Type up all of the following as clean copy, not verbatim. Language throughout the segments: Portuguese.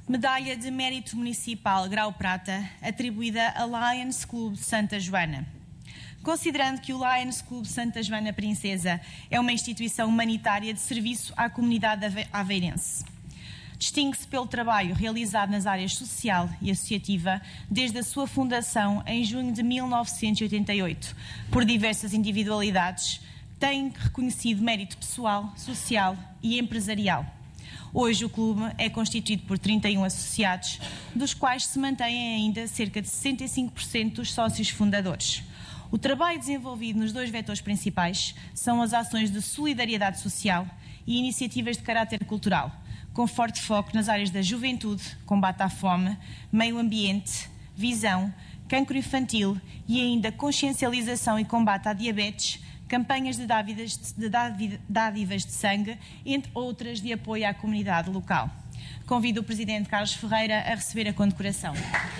Medalha de Mérito Municipal Grau Prata, atribuída a Lions Clube de Santa Joana. Considerando que o Lions Clube Santa Joana Princesa é uma instituição humanitária de serviço à comunidade aveirense. Distingue-se pelo trabalho realizado nas áreas social e associativa desde a sua fundação em junho de 1988, por diversas individualidades, tem reconhecido mérito pessoal, social e empresarial. Hoje o clube é constituído por 31 associados, dos quais se mantêm ainda cerca de 65% dos sócios fundadores. O trabalho desenvolvido nos dois vetores principais são as ações de solidariedade social e iniciativas de caráter cultural, com forte foco nas áreas da juventude, combate à fome, meio ambiente, visão, cancro infantil e ainda consciencialização e combate à diabetes, campanhas de dádivas de sangue, entre outras de apoio à comunidade local. Convido o Presidente Carlos Ferreira a receber a condecoração.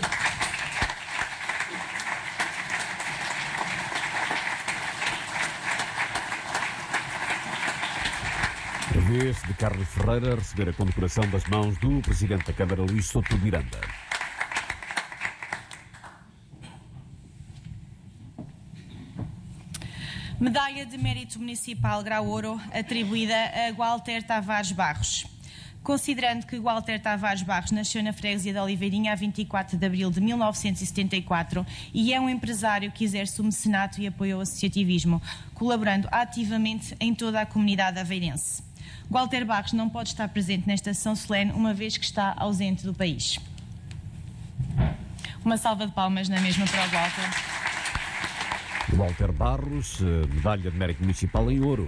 A vez de Carlos Ferreira receber a condecoração das mãos do Presidente da Câmara, Luís Souto Miranda. Medalha de Mérito Municipal Grau Ouro, atribuída a Gualter Tavares Barros. Considerando que Gualter Tavares Barros nasceu na freguesia de Oliveirinha a 24 de abril de 1974 e é um empresário que exerce o mecenato e apoio ao associativismo, colaborando ativamente em toda a comunidade aveirense. Gualter Barros não pode estar presente nesta ação solene, uma vez que está ausente do país. Uma salva de palmas na mesma para o Gualter. Walter Barros, medalha de mérito municipal em ouro.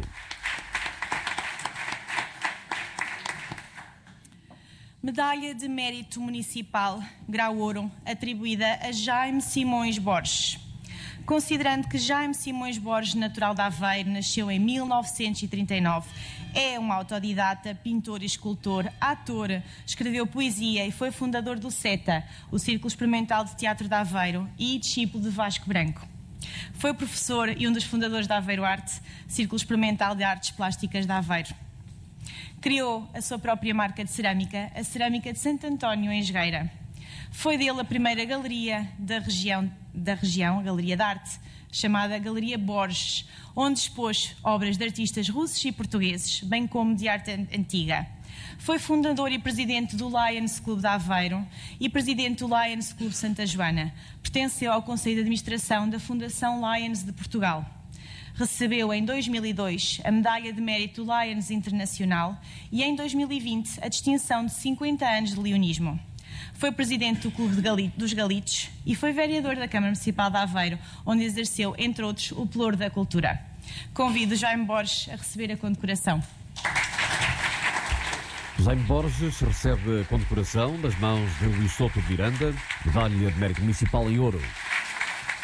Medalha de Mérito Municipal Grau Ouro, atribuída a Jaime Simões Borges. Considerando que Jaime Simões Borges, natural de Aveiro, nasceu em 1939, é um autodidata, pintor e escultor, ator, escreveu poesia e foi fundador do CETA, o Círculo Experimental de Teatro de Aveiro, e discípulo de Vasco Branco. Foi professor e um dos fundadores da Aveiro Arte, Círculo Experimental de Artes Plásticas de Aveiro. Criou a sua própria marca de cerâmica, a Cerâmica de Santo António, em Jogueira. Foi dele a primeira galeria da região, a Galeria de Arte, chamada Galeria Borges, onde expôs obras de artistas russos e portugueses, bem como de arte antiga. Foi fundador e presidente do Lions Clube de Aveiro e presidente do Lions Clube Santa Joana. Pertenceu ao Conselho de Administração da Fundação Lions de Portugal. Recebeu em 2002 a Medalha de Mérito Lions Internacional e em 2020 a distinção de 50 anos de leonismo. Foi presidente do Clube dos Galitos e foi vereador da Câmara Municipal de Aveiro, onde exerceu, entre outros, o pelouro da cultura. Convido Jaime Borges a receber a condecoração. Jaime Borges recebe a condecoração das mãos de Luís Souto Miranda, medalha de mérito municipal em ouro.